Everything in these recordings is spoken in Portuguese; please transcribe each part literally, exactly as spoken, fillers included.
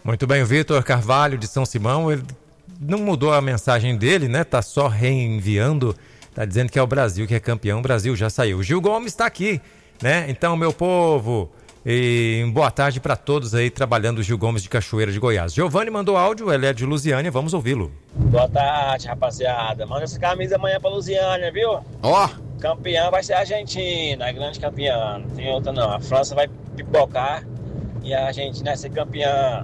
Muito bem, o Vitor Carvalho de São Simão, ele não mudou a mensagem dele, né? Tá só reenviando, tá dizendo que é o Brasil que é campeão, o Brasil já saiu. O Gil Gomes está aqui, né? Então, meu povo, e boa tarde para todos aí trabalhando, o Gil Gomes de Cachoeira de Goiás. Giovanni mandou áudio, ele é de Lusiânia, vamos ouvi-lo. Boa tarde, rapaziada. Manda essa camisa amanhã pra Lusiânia, viu? Ó. Oh. Campeã vai ser a Argentina, a grande campeã. Não tem outra não. A França vai pipocar e a Argentina vai ser campeã.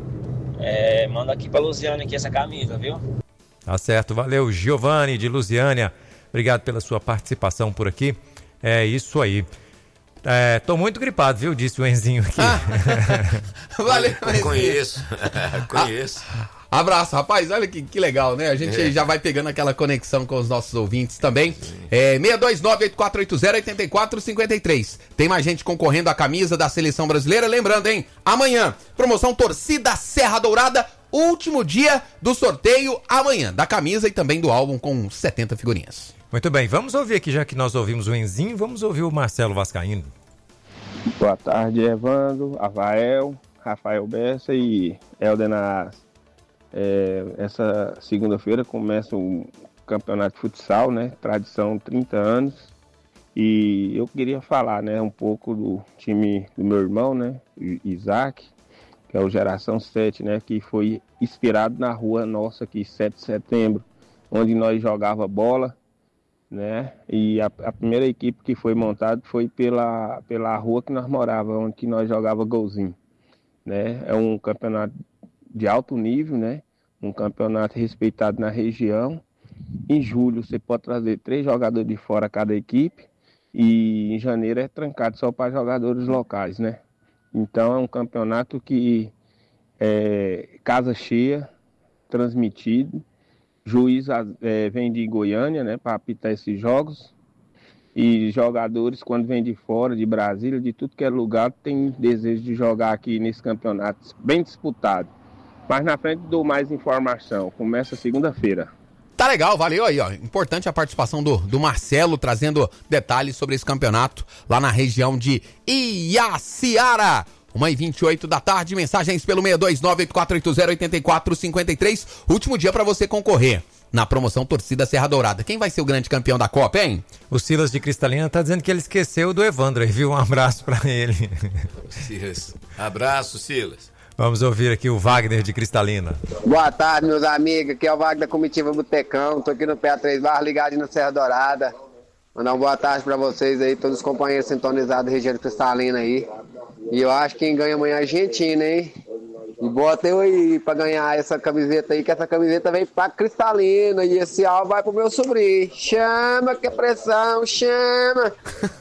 É, manda aqui pra Lusiânia aqui essa camisa, viu? Tá certo, valeu, Giovanni de Lusiânia. Obrigado pela sua participação por aqui. É isso aí. É, tô muito gripado, viu? Disse o Enzinho aqui. Ah. Valeu, Enzinho. Conheço, conheço. Abraço, rapaz, olha que, que legal, né? A gente é. já vai pegando aquela conexão com os nossos ouvintes também. É, seis dois nove, oito quatro oito zero, oito quatro cinco três. Tem mais gente concorrendo à camisa da Seleção Brasileira. Lembrando, hein? Amanhã, promoção Torcida Serra Dourada, último dia do sorteio amanhã, da camisa e também do álbum com setenta figurinhas. Muito bem, vamos ouvir aqui, já que nós ouvimos o Enzinho, vamos ouvir o Marcelo Vascaíno. Boa tarde, Evandro, Rafael, Rafael Bessa e Eldenas. É, essa segunda-feira começa o campeonato de futsal, né? Tradição trinta anos. E eu queria falar, né, um pouco do time do meu irmão, né? Isaac, que é o Geração sete, né? Que foi inspirado na rua nossa aqui, sete de setembro, onde nós jogava bola, né? E a, a primeira equipe que foi montada foi pela, pela rua que nós morávamos, onde que nós jogava golzinho, né? É um campeonato de alto nível, né? Um campeonato respeitado na região. Em julho você pode trazer três jogadores de fora cada equipe e em janeiro é trancado só para jogadores locais, né? Então é um campeonato que é casa cheia, transmitido. Juiz é, vem de Goiânia, né, para apitar esses jogos. E jogadores, quando vêm de fora, de Brasília, de tudo que é lugar, tem desejo de jogar aqui nesse campeonato bem disputado. Mas na frente dou mais informação. Começa segunda-feira. Tá legal, valeu aí, ó. Importante a participação do, do Marcelo, trazendo detalhes sobre esse campeonato lá na região de Iaciara. uma e vinte e oito da tarde, mensagens pelo seis dois nove, oito quatro oito zero, oito quatro cinco três. Último dia para você concorrer na promoção Torcida Serra Dourada. Quem vai ser o grande campeão da Copa, hein? O Silas de Cristalina tá dizendo que ele esqueceu do Evandro aí, viu? Um abraço para ele. Silas. Abraço, Silas. Vamos ouvir aqui o Wagner de Cristalina. Boa tarde, meus amigos. Aqui é o Wagner da Comitiva Botecão. Tô aqui no P A três Barra, ligado na Serra Dourada. Mandar uma boa tarde pra vocês aí, todos os companheiros sintonizados da região de Cristalina aí. E eu acho que quem ganha amanhã é a Argentina, hein? E bota eu aí pra ganhar essa camiseta aí, que essa camiseta vem pra Cristalina. E esse álbum vai pro meu sobrinho. Chama, que pressão, chama.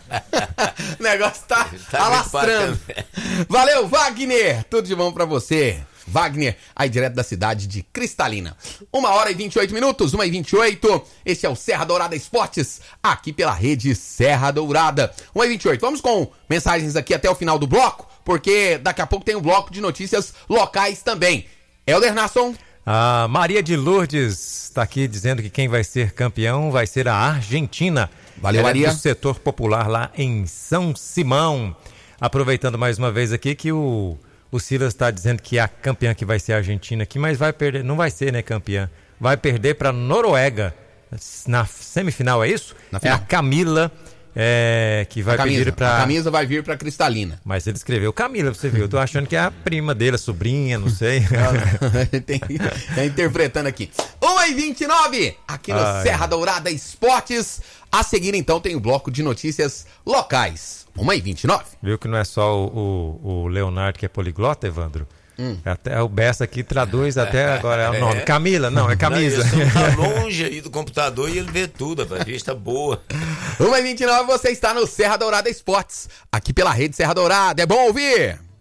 O negócio tá, tá alastrando. Valeu, Wagner. Tudo de bom pra você. Wagner, aí direto da cidade de Cristalina. Uma hora e vinte e oito minutos, uma e vinte e oito. Esse é o Serra Dourada Esportes, aqui pela rede Serra Dourada. uma e vinte e oito. Vamos com mensagens aqui até o final do bloco, porque daqui a pouco tem um bloco de notícias locais também. Helder Nasson. A Maria de Lourdes está aqui dizendo que quem vai ser campeão vai ser a Argentina. Valeu, Ela Maria. É do setor popular lá em São Simão. Aproveitando mais uma vez aqui que o... O Silas está dizendo que a campeã que vai ser a Argentina aqui, mas vai perder, não vai ser, né, campeã. Vai perder para Noruega na semifinal, é isso? Na final. É a Camila é, que vai pedir para... A camisa vai vir para Cristalina. Mas ele escreveu Camila, você viu. Eu tô achando que é a prima dele, a sobrinha, não sei. Tem, tá interpretando aqui. uma e vinte e nove, aqui no Ai. Serra Dourada Esportes. A seguir, então, tem o bloco de notícias locais. uma e vinte e nove. Viu que não é só o, o, o Leonardo que é poliglota, Evandro? Hum. Até o Bessa aqui traduz até agora é o nome. É. Camila, não, é camisa. Não, tá longe aí do computador e ele vê tudo, a vista boa. uma e vinte e nove, você está no Serra Dourada Esportes, aqui pela rede Serra Dourada. É bom ouvir?